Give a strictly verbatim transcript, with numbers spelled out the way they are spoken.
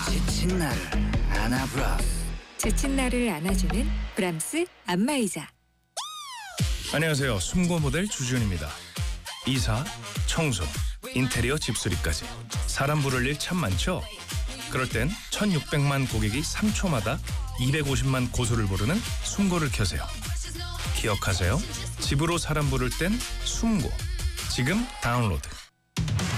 지친 나를 안아브라스. 지친 나를 안아주는 브람스 안마의자. 안녕하세요. 숨고 모델 주지훈입니다. 이사, 청소, 인테리어 집수리까지 사람 부를 일 참 많죠? 그럴 땐 천육백만 고객이 삼 초마다 이백오십만 고소를 부르는 숨고를 켜세요. 기억하세요. 집으로 사람 부를 땐 숨고. 지금 다운로드.